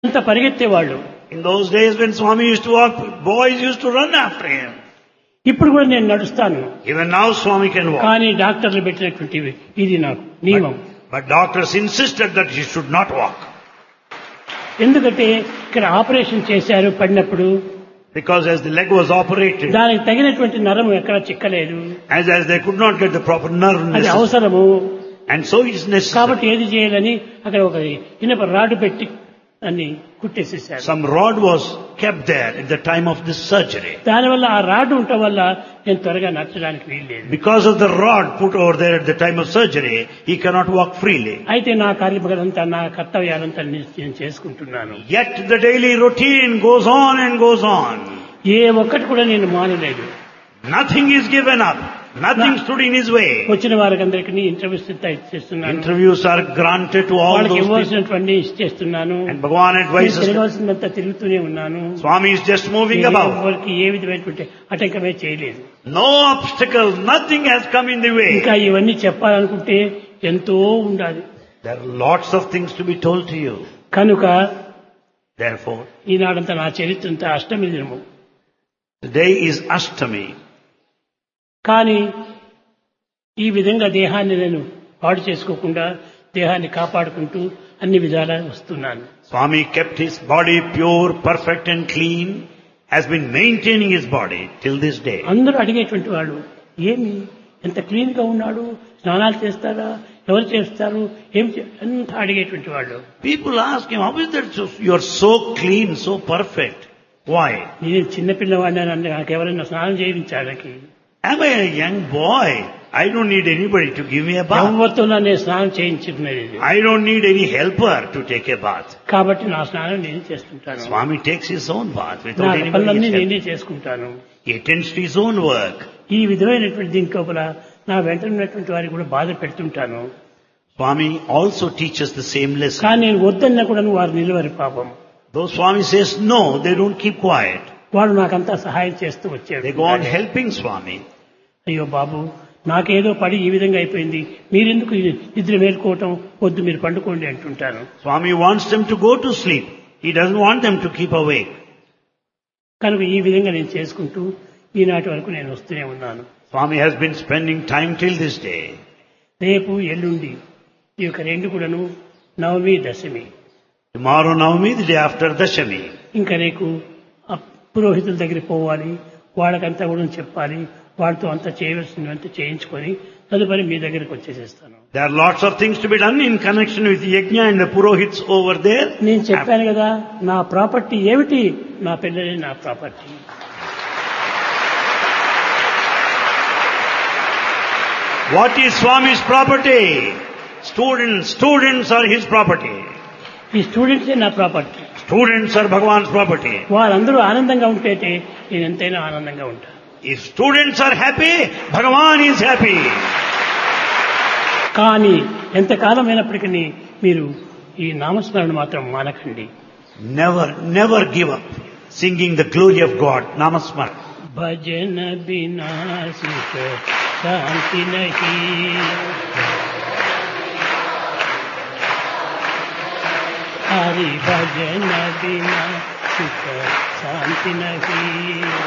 అంత పరిగెత్తేవాళ్ళు. In those days when Swami used to walk, boys used to run after him. ఇప్పుడు కూడా నేను నడుస్తాను. Even now Swami can walk. కానీ డాక్టర్లు పెట్టినటువంటి ఇది నాకు నియమం. But doctors insisted that he should not walk. ఎందుకంటే ఇక్కడ ఆపరేషన్ చేశారు పడినప్పుడు Because as the leg was operated, దానికి తగినటువంటి నరం ఎక్కడ చిక్కలేదు. as they could not get the proper nerve అది necessary. అవసరము. And so it is necessary. కాబట్టి ఏది చేయాలని అక్కడ ఒక ఇనప రాడ్ పెట్టి అన్ని కుట్టేసేసారు. Some rod was kept there at the time of this surgery. దానివల్ల ఆ రాడ్ ఉండటం వల్ల నేను త్వరగా నచ్చడానికి వీల్లేదు. Because of the rod put over there at the time of surgery, he cannot walk freely. అయితే నా కార్యక్రమాలంతా నా కర్తవ్యాలంతా నేను చేసుకుంటున్నాను. Yet the daily routine goes on and goes on. ఏ ఒక్కటి కూడా నేను మానలేదు. Nothing is given up. Nothing stood in his way. వచ్చిన వారికి ఇంటర్వ్యూస్ ఇచ్చేస్తున్నాను. Interviews are granted to all వాళ్ళకి those people. ఇవ్వాల్సినటువంటి ఇచ్చేస్తున్నాను. And Bhagavan advises. తిరగాల్సినంత తిరుగుతూనే ఉన్నాను. Swami is just moving about. వాళ్ళకి ఏ విధమైనటువంటి ఆటంకమే చేయలేదు. No obstacle, nothing has come in the way. ఇంకా ఇవన్నీ చెప్పాలనుకుంటే ఎంతో ఉండాలి. There are lots of things to be told to you. కనుక Therefore, ఈనాడంతా నా చరిత్ర అంతా అష్టమి దినము. today is Ashtami. కానీ ఈ విధంగా దేహాన్ని నేను పాడు చేసుకోకుండా దేహాన్ని కాపాడుకుంటూ అన్ని విధాలా వస్తున్నాను. Swami kept his body pure, perfect and clean, has been maintaining his body till this day. అందరూ అడిగేటువంటి వాడు ఏమి ఎంత క్లీన్ గా ఉన్నాడు, స్నానాలు చేస్తారా, ఎవరు చేస్తారు, అంత అడిగేటువంటి వాళ్ళు. People ask him, how is that you are so clean, so perfect? Why? నేను చిన్నపిల్లవాడిని నాకు ఎవరైనా స్నానం చేయించాలకి. Am I a young boy? I don't need anybody to give me a bath. ఎవరితో నేను స్నానం చేయించుకునేది. I don't need any helper to take a bath. కాబట్టి నా స్నానం నేను చేస్తుంటాను. Swami takes his own bath నా without anybody పనులన్నీ help. నేనే చేసుకుంటాను. He attends to his own work. ఈ విధమైనటువంటి దీని లోపల నా వెంట ఉన్నటువంటి వారికి కూడా బాధ పెడుతుంటాను. Swami also teaches the same lesson. కానీ నేను వద్దన్నా కూడా వారు నిలవరు పాపం. Though Swami says no, they don't keep quiet. వాడు నాకంతా సహాయం చేస్తూ వచ్చాడు. They go on helping Swami. అయ్యో బాబు, నాకేదో పడి ఈ విధంగా అయిపోయింది, మీరెందుకు నిద్ర మేల్కోవటం, వద్దు మీరు పండుకోండి అంటుంటాను. Swami wants them to go to sleep. He doesn't want them to keep awake. కనుక ఈ విధంగా నేను చేసుకుంటూ ఈనాటి వరకు నేను వస్తూనే ఉన్నాను. Swami has been spending time till this day. రేపు ఎల్లుండి ఈ యొక్క రెండు కూడాను నవమి దశమి. Tomorrow Navami, the day after Dashami. ఇంకా రేపు పురోహితుల దగ్గరికి పోవాలి, వాళ్ళకంతా కూడా చెప్పాలి, వాళ్ళతో అంతా చేయవలసినంత చేయించుకొని తదుపరి మీ దగ్గరికి వచ్చేసేస్తాను. There are lots of things to be done in connection with Yajna and the Purohits over there. నేను చెప్పాను కదా, నా ప్రాపర్టీ ఏమిటి, నా పిల్లలే నా property. What is Swami's property? Students are his property. ఈ స్టూడెంట్సే నా property. Students are Bhagavan's property. వాళ్ళందరూ ఆనందంగా ఉంటే నేను ఎంతైనా ఆనందంగా ఉంటాను. If students are happy, Bhagavan is happy. కానీ ఎంతకాలం అయినప్పటికీ మీరు ఈ నామస్మరణ మాత్రం మానకండి. Never give up singing the glory of God. Namasmar. భజన బినా సుఖ శాంతి నహీ, హరి భజన బినా సుఖ శాంతి నహీ.